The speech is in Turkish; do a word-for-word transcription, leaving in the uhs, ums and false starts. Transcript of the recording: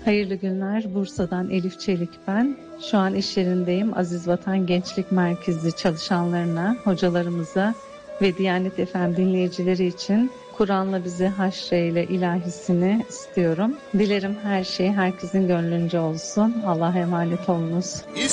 Hayırlı günler. Bursa'dan Elif Çelik ben. Şu an iş yerindeyim. Aziz Vatan Gençlik Merkezi çalışanlarına, hocalarımıza ve Diyanet F M dinleyicileri için Kur'an'la bizi haşreyle ilahisini istiyorum. Dilerim her şey herkesin gönlünce olsun. Allah'a emanet olunuz.